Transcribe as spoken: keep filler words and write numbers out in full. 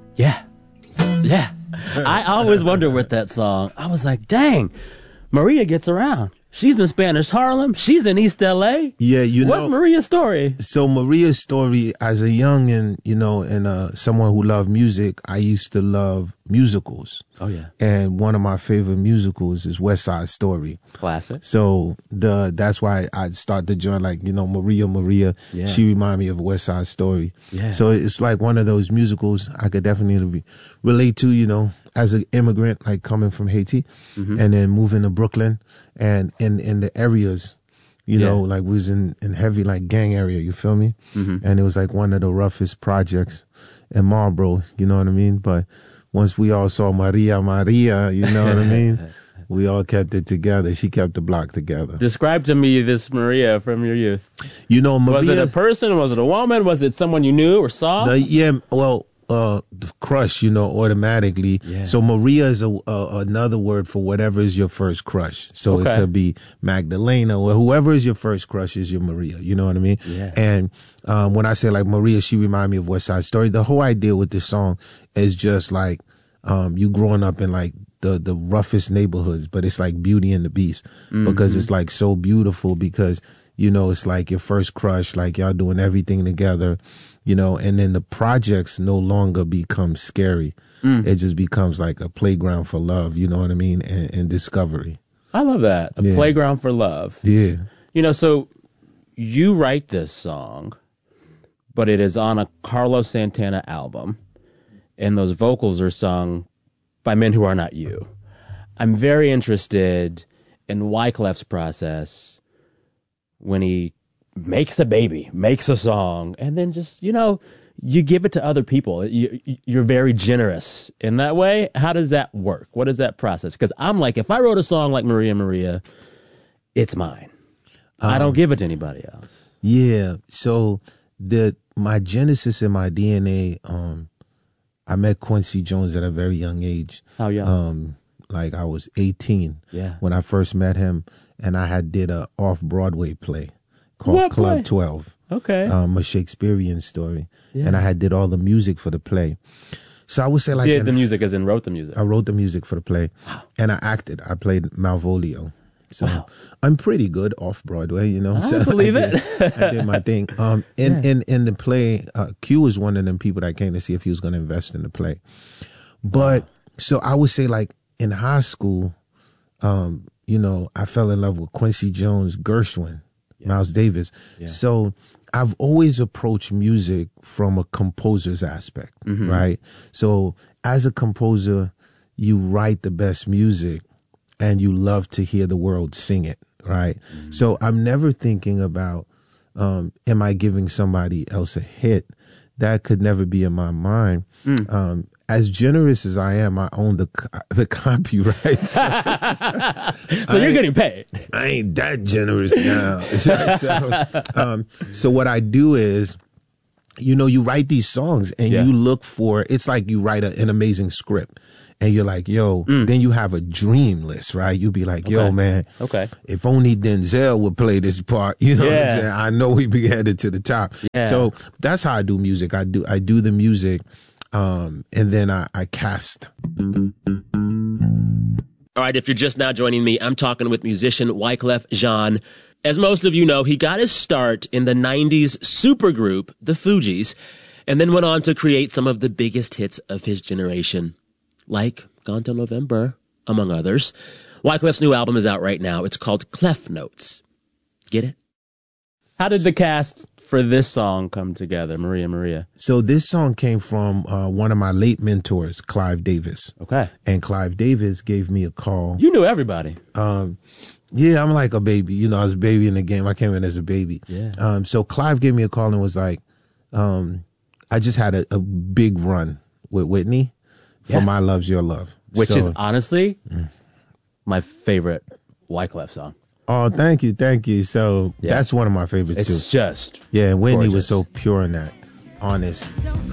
Yeah. Yeah. I always wonder with that song. I was like, dang, Maria gets around. She's in Spanish Harlem. She's in East L A. Yeah, you know. What's Maria's story? So Maria's story, as a young and, you know, and uh, someone who loved music, I used to love musicals. Oh, yeah. And one of my favorite musicals is West Side Story. Classic. So the that's why I started to join, like, you know, Maria, Maria. Yeah. She reminded me of West Side Story. Yeah. So it's like one of those musicals I could definitely re- relate to, you know, as an immigrant, like coming from Haiti mm-hmm. and then moving to Brooklyn and in, in the areas, you yeah. know, like we was in, in heavy like gang area, you feel me? Mm-hmm. And it was like one of the roughest projects in Marlboro, you know what I mean? But once we all saw Maria, Maria, you know what I mean? We all kept it together. She kept the block together. Describe to me this Maria from your youth. You know, Maria. Was it a person? Was it a woman? Was it someone you knew or saw? The, yeah, well, uh, the crush, you know, automatically. Yeah. So Maria is a, uh, another word for whatever is your first crush. So okay. it could be Magdalena or whoever is your first crush is your Maria. You know what I mean? Yeah. And um, when I say like Maria, she reminded me of West Side Story. The whole idea with this song is just like um, you growing up in like the the roughest neighborhoods, but it's like Beauty and the Beast mm-hmm. because it's like so beautiful because, you know, it's like your first crush, like y'all doing everything together, you know, and then the projects no longer become scary. Mm. It just becomes like a playground for love, you know what I mean, and, and discovery. I love that. A yeah. playground for love. Yeah. You know, so you write this song, but it is on a Carlos Santana album, and those vocals are sung by men who are not you. I'm very interested in Wyclef's process when he makes a baby, makes a song, and then just, you know, you give it to other people. You, you're very generous in that way. How does that work? What is that process? Because I'm like, if I wrote a song like Maria Maria, it's mine. Um, I don't give it to anybody else. Yeah. So the my genesis in my D N A, um, I met Quincy Jones at a very young age. How young? Um, like I was eighteen yeah. when I first met him, and I had did a off-Broadway play called what Club play? twelve. Okay. Um, a Shakespearean story. Yeah. And I had did all the music for the play. So I would say like... Did the music as in wrote the music? I wrote the music for the play. Wow. And I acted. I played Malvolio. So wow. I'm pretty good off Broadway, you know. I so believe I did, it. I did my thing. Um, in, yeah. in, in the play, uh, Q was one of them people that came to see if he was going to invest in the play. But wow. so I would say like in high school, um, you know, I fell in love with Quincy Jones, Gershwin, yeah. Miles Davis. Yeah. So I've always approached music from a composer's aspect, mm-hmm. right? So as a composer, you write the best music and you love to hear the world sing it, right? Mm-hmm. So I'm never thinking about, um, am I giving somebody else a hit? That could never be in my mind. Mm. Um, as generous as I am, I own the the copyright. So, so you're getting paid. I ain't that generous now. so, so, um, so what I do is, you know, you write these songs and yeah. you look for, it's like you write a, an amazing script. And you're like, yo, mm. then you have a dream list, right? You be like, yo, okay. man, okay. if only Denzel would play this part, you know yeah. what I'm saying? I know we'd be headed to the top. Yeah. So that's how I do music. I do I do the music, um, and then I, I cast. All right, if you're just now joining me, I'm talking with musician Wyclef Jean. As most of you know, he got his start in the nineties supergroup, the Fugees, and then went on to create some of the biggest hits of his generation, like Gone Till November, among others. Wyclef's new album is out right now. It's called Clef Notes. Get it? How did the cast for this song come together, Maria Maria? So this song came from uh, one of my late mentors, Clive Davis. Okay. And Clive Davis gave me a call. You knew everybody. Um, yeah, I'm like a baby. You know, I was a baby in the game. I came in as a baby. Yeah. Um, so Clive gave me a call and was like, um, I just had a, a big run with Whitney. For yes. My Love's Your Love. Which so, is honestly mm. my favorite Wyclef song. Oh, thank you, thank you. So yeah. that's one of my favorites it's too. It's just Yeah, and Whitney gorgeous. was so pure in that, honest.